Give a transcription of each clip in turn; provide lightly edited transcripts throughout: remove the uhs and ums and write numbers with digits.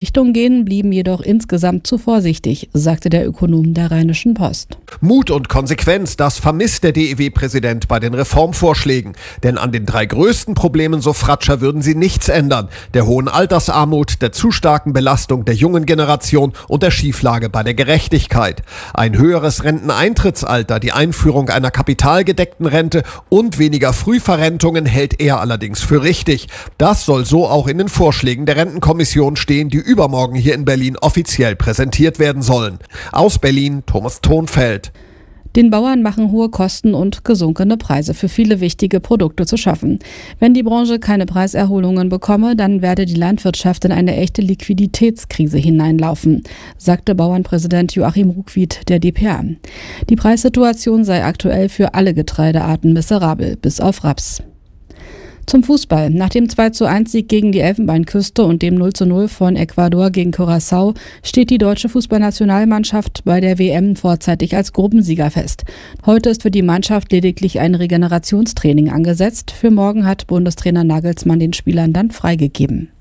Richtung gehen, blieben jedoch insgesamt zu vorsichtig, sagte der Ökonom der Rheinischen Post. Mut und Konsequenz, das vermisst der DEW-Präsident bei den Reformvorschlägen. Denn an den 3 größten Problemen, so Fratscher, würden sie nichts ändern. Der hohen Altersarmut, der zu starken Belastung der jungen Generation und der Schieflage bei der Gerechtigkeit. Ein höheres Renteneintrittsalter, die Einführung einer kapitalgedeckten Rente und weniger Frühverrentungen hält er allerdings für richtig. Das soll so auch in den Vorschlägen der Rentenkommission stehen, die übermorgen hier in Berlin offiziell präsentiert werden sollen. Aus Berlin, Thomas Thonfeld. Den Bauern machen hohe Kosten und gesunkene Preise für viele wichtige Produkte zu schaffen. Wenn die Branche keine Preiserholungen bekomme, dann werde die Landwirtschaft in eine echte Liquiditätskrise hineinlaufen, sagte Bauernpräsident Joachim Ruckwied der dpa. Die Preissituation sei aktuell für alle Getreidearten miserabel, bis auf Raps. Zum Fußball. Nach dem 2:1-Sieg gegen die Elfenbeinküste und dem 0:0 von Ecuador gegen Curaçao steht die deutsche Fußballnationalmannschaft bei der WM vorzeitig als Gruppensieger fest. Heute ist für die Mannschaft lediglich ein Regenerationstraining angesetzt. Für morgen hat Bundestrainer Nagelsmann den Spielern dann freigegeben.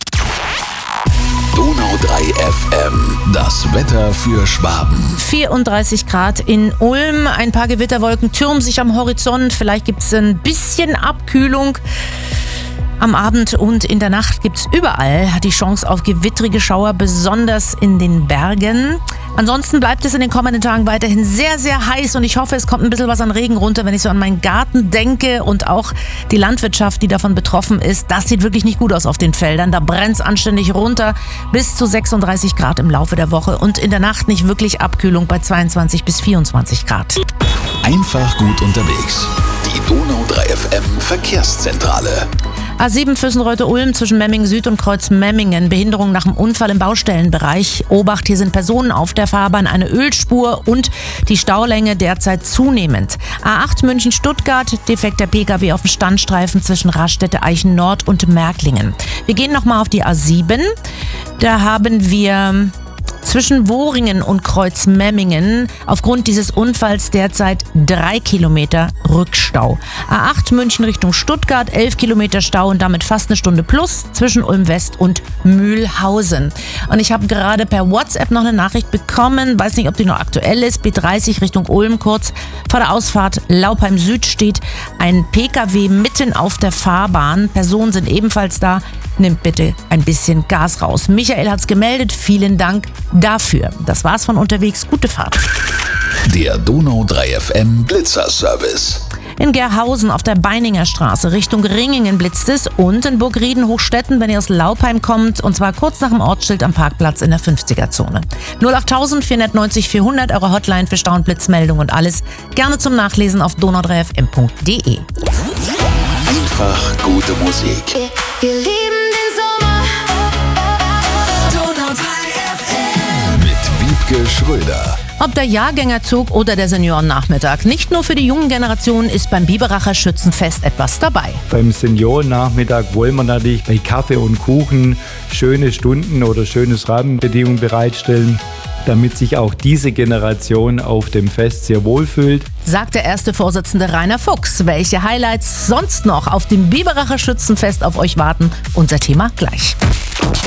Donau 3 FM, das Wetter für Schwaben. 34 Grad in Ulm, ein paar Gewitterwolken türmen sich am Horizont, vielleicht gibt es ein bisschen Abkühlung. Am Abend und in der Nacht gibt es überall die Chance auf gewittrige Schauer, besonders in den Bergen. Ansonsten bleibt es in den kommenden Tagen weiterhin sehr, sehr heiß und ich hoffe, es kommt ein bisschen was an Regen runter, wenn ich so an meinen Garten denke und auch die Landwirtschaft, die davon betroffen ist. Das sieht wirklich nicht gut aus auf den Feldern. Da brennt es anständig runter, bis zu 36 Grad im Laufe der Woche und in der Nacht nicht wirklich Abkühlung bei 22 bis 24 Grad. Einfach gut unterwegs. Die Donau 3 FM Verkehrszentrale. A7 Füssenreuth-Ulm zwischen Memmingen Süd und Kreuz Memmingen. Behinderung nach dem Unfall im Baustellenbereich. Obacht, hier sind Personen auf der Fahrbahn, eine Ölspur und die Staulänge derzeit zunehmend. A8 München-Stuttgart, defekter Pkw auf dem Standstreifen zwischen Raststätte Eichen Nord und Märklingen. Wir gehen nochmal auf die A7. Da haben wir zwischen Wohringen und Kreuz Memmingen aufgrund dieses Unfalls derzeit 3 Kilometer Rückstau. A8 München Richtung Stuttgart, 11 Kilometer Stau und damit fast eine Stunde plus zwischen Ulm West und Mühlhausen. Und ich habe gerade per WhatsApp noch eine Nachricht bekommen, weiß nicht, ob die noch aktuell ist, B30 Richtung Ulm kurz vor der Ausfahrt Laupheim Süd steht ein Pkw mitten auf der Fahrbahn. Personen sind ebenfalls da. Nimmt bitte ein bisschen Gas raus. Michael hat's gemeldet. Vielen Dank dafür. Das war's von unterwegs. Gute Fahrt. Der Donau 3 FM Blitzerservice. In Gerhausen auf der Beininger Straße Richtung Ringingen blitzt es und in Burgrieden-Hochstetten, wenn ihr aus Laupheim kommt, und zwar kurz nach dem Ortsschild am Parkplatz in der 50er-Zone. 08000 490 400, eure Hotline für Stau- und Blitzmeldung und alles gerne zum Nachlesen auf donau3fm.de. Einfach gute Musik. Wir lieben den Sommer. Donau 3 FM. Mit Wiebke Schröder. Ob der Jahrgängerzug oder der Seniorennachmittag, nicht nur für die jungen Generationen ist beim Biberacher Schützenfest etwas dabei. Beim Seniorennachmittag wollen wir natürlich bei Kaffee und Kuchen schöne Stunden oder schönes Rahmenbedingungen bereitstellen, damit sich auch diese Generation auf dem Fest sehr wohlfühlt. Sagt der erste Vorsitzende Rainer Fuchs. Welche Highlights sonst noch auf dem Biberacher Schützenfest auf euch warten? Unser Thema gleich.